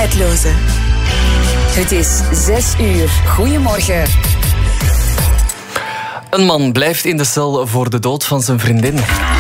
Tijdloze. Het is 6 uur. Goedemorgen. Een man blijft in de cel voor de dood van zijn vriendin.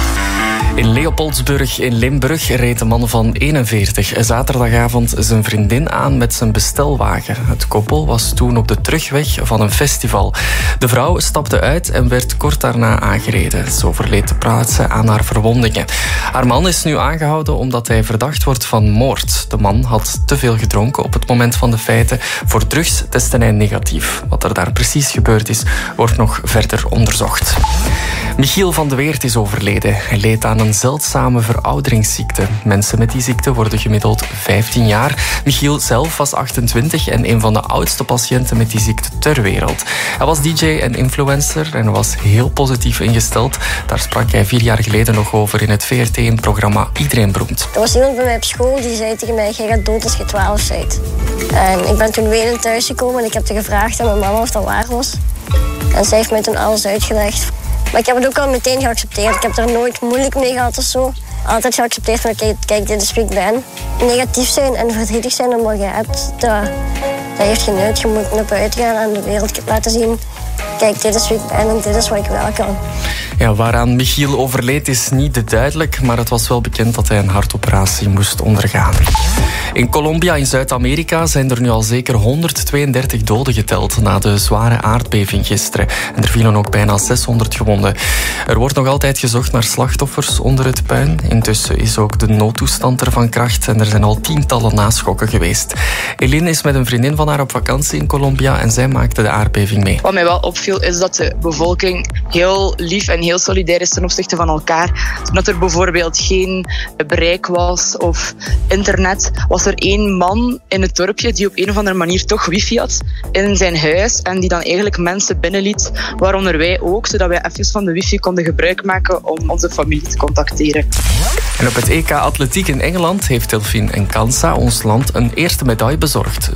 In Leopoldsburg in Limburg reed een man van 41 zaterdagavond zijn vriendin aan met zijn bestelwagen. Het koppel was toen op de terugweg van een festival. De vrouw stapte uit en werd kort daarna aangereden. Ze overleed te plaatse aan haar verwondingen. Haar man is nu aangehouden omdat hij verdacht wordt van moord. De man had te veel gedronken op het moment van de feiten. Voor drugs testte hij negatief. Wat er daar precies gebeurd is, wordt nog verder onderzocht. Michiel van de Weert is overleden. Hij leed aan een zeldzame verouderingsziekte. Mensen met die ziekte worden gemiddeld 15 jaar. Michiel zelf was 28 en een van de oudste patiënten met die ziekte ter wereld. Hij was DJ en influencer en was heel positief ingesteld. Daar sprak hij 4 jaar geleden nog over in het VRT-programma Iedereen Beroemd. Er was iemand bij mij op school die zei tegen mij: jij gaat dood als je 12 bent. En ik ben toen wenend thuisgekomen en ik heb gevraagd aan mijn mama of dat waar was. En zij heeft mij toen alles uitgelegd. Maar ik heb het ook al meteen geaccepteerd. Ik heb er nooit moeilijk mee gehad of zo. Altijd geaccepteerd van kijk, dit is wie ik ben. Negatief zijn en verdrietig zijn om wat je hebt, dat heeft geen nut. Je moet naar buiten gaan en de wereld laten zien: kijk, dit is wie ik ben en dit is wat ik wel kan. Ja, waaraan Michiel overleed is niet duidelijk, maar het was wel bekend dat hij een hartoperatie moest ondergaan. In Colombia in Zuid-Amerika zijn er nu al zeker 132 doden geteld na de zware aardbeving gisteren. En er vielen ook bijna 600 gewonden. Er wordt nog altijd gezocht naar slachtoffers onder het puin. Intussen is ook de noodtoestand er van kracht en er zijn al tientallen naschokken geweest. Eline is met een vriendin van haar op vakantie in Colombia en zij maakte de aardbeving mee. Wat mij wel opviel is dat de bevolking heel lief en heel solidair is ten opzichte van elkaar. Dat er bijvoorbeeld geen bereik was of internet, was er 1 man in het dorpje die op een of andere manier toch wifi had in zijn huis en die dan eigenlijk mensen binnenliet, waaronder wij ook, zodat wij even van de wifi konden gebruik maken om onze familie te contacteren. En op het EK Atletiek in Engeland heeft Delphine Encansa ons land een eerste medaille bezorgd.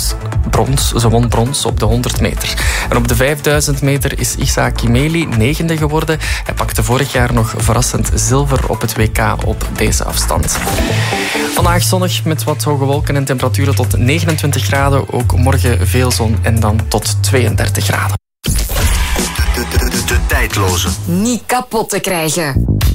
Ze won brons op de 100 meter. En op de 5000 meter is Issa Kimeli 9e geworden. Hij pakte vorig jaar nog verrassend zilver op het WK op deze afstand. Vandaag zonnig met wat hoge wolken en temperaturen tot 29 graden. Ook morgen veel zon en dan tot 32 graden. De tijdloze. Niet kapot te krijgen.